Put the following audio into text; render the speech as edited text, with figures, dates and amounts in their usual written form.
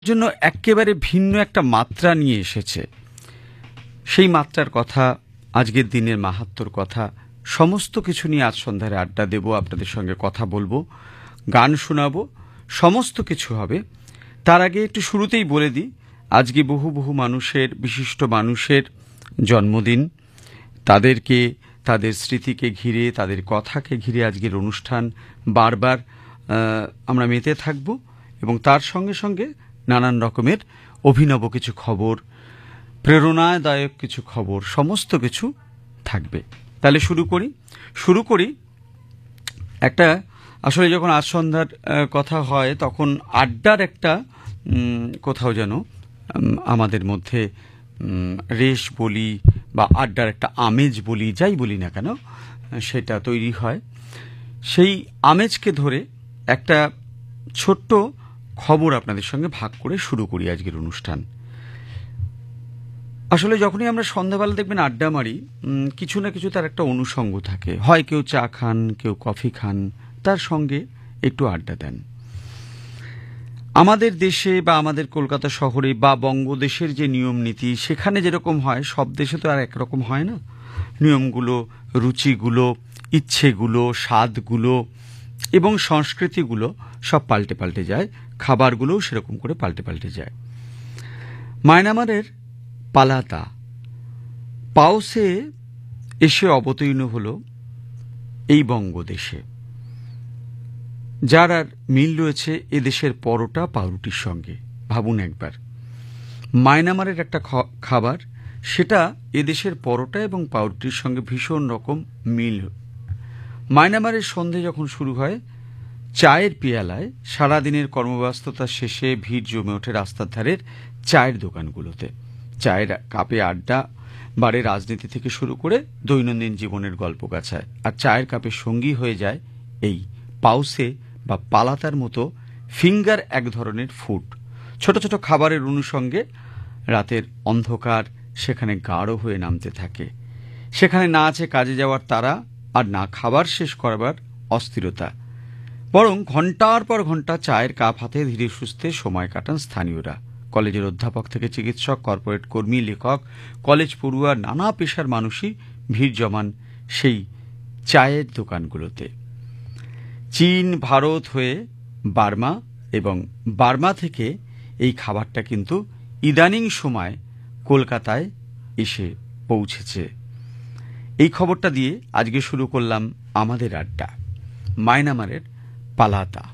জন্য একেবারে ভিন্ন একটা মাত্রা নিয়ে এসেছে। সেই মাত্রার কথা, আজকের দিনের মাহাত্ম্যর কথা, সমস্ত কিছু নিয়ে আজ সন্ধ্যায় আড্ডা দেব, আপনাদের সঙ্গে কথা বলবো, গান শোনাবো, সমস্ত কিছু হবে। তার আগে একটু শুরুতেই বলে দিই, আজকে বহু বহু মানুষের, বিশিষ্ট মানুষের জন্মদিন। তাদেরকে, তাদের স্মৃতিকে ঘিরে, তাদের কথাকে ঘিরে আজকের অনুষ্ঠান বারবার আমরা মেতে থাকব এবং তার সঙ্গে সঙ্গে নানান রকমের অভিনব কিছু খবর, প্রেরণাদায়ক কিছু খবর, সমস্ত কিছু থাকবে। তাহলে শুরু করি একটা, আসলে যখন আজ সন্ধ্যার কথা হয় তখন আড্ডার একটা কোথাও যেন আমাদের মধ্যে রেশ বলি বা আড্ডার একটা আমেজ বলি, যাই বলি না কেন, সেটা তৈরি হয়। সেই আমেজকে ধরে একটা ছোট্ট খবর আপনাদের সঙ্গে ভাগ করে শুরু করি আজকের অনুষ্ঠান। আসলে যখনই আমরা সন্ধ্যাবেলা দেখবেন আড্ডা মারি, কিছু না কিছু তার একটা অনুষঙ্গ থাকে। হয় কেউ চা খান, কেউ কফি খান, তার সঙ্গে একটু আড্ডা দেন। আমাদের দেশে বা আমাদের কলকাতা শহরে বা বঙ্গদেশের যে নিয়ম নীতি, সেখানে যেরকম হয় সব দেশে তো আর একরকম হয় না। নিয়মগুলো, রুচিগুলো, ইচ্ছেগুলো, স্বাদগুলো এবং সংস্কৃতিগুলো সব পাল্টে পাল্টে যায়। খাবারগুলোও সেরকম করে পাল্টে পাল্টে যায়। মায়ানমারের পালাতা পাওসে এসে অবতীর্ণ হল এই বঙ্গদেশে, যার আর মিল রয়েছে এদেশের পরোটা পাউরুটির সঙ্গে। ভাবুন একবার, মায়ানমারের একটা খাবার, সেটা এদেশের পরোটা এবং পাউরুটির সঙ্গে ভীষণ রকম মিল। মায়ানমারের সন্ধে যখন শুরু হয়, চায়ের পেয়ালায় সারাদিনের কর্মব্যস্ততা শেষে ভিড় জমে ওঠে রাস্তার ধারের চায়ের দোকানগুলোতে। চায়ের কাপে আড্ডা বারে রাজনীতি থেকে শুরু করে দৈনন্দিন জীবনের গল্প গাছায়। আর চায়ের কাপের সঙ্গী হয়ে যায় এই পাউসে বা পালাতার মতো ফিঙ্গার, এক ধরনের ফুড। ছোট ছোট খাবারের অনুষঙ্গে রাতের অন্ধকার সেখানে গাঢ় হয়ে নামতে থাকে। সেখানে না আছে কাজে যাওয়ার তাড়া, আর না খাবার শেষ করবার অস্থিরতা, বরং ঘণ্টার পর ঘণ্টা চায়ের কাপ হাতে ধীরে সুস্থে সময় কাটান স্থানীয়রা। কলেজের অধ্যাপক থেকে চিকিৎসক, কর্পোরেট কর্মী, লেখক, কলেজ পড়ুয়া, নানা পেশার মানুষই ভিড় জমান সেই চায়ের দোকানগুলোতে। চীন, ভারত হয়ে বার্মা এবং বার্মা থেকে এই খাবারটা কিন্তু ইদানিং সময় কলকাতায় এসে পৌঁছেছে। এই খবরটা দিয়ে আজকে শুরু করলাম আমাদের আড্ডা, মায়ানমারের পালাতা।